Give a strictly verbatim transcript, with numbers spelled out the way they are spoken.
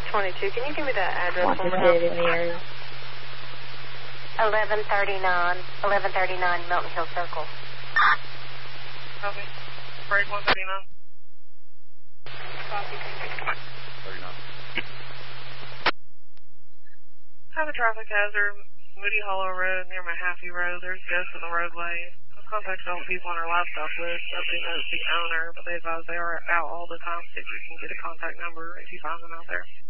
twenty-two. Can you give me that address one more Wanted in the area. eleven thirty-nine, eleven thirty-nine Milton Hill Circle. Copy. Break one thirty-nine. Copy. thirty-nine. I have a traffic hazard, Moody Hollow Road near Mahaffey Road. There's ghosts in the roadway. I've contacted all the people on our livestock list. Update knows the owner, but they advise they are out all the time. See if you can get a contact number if you find them out there.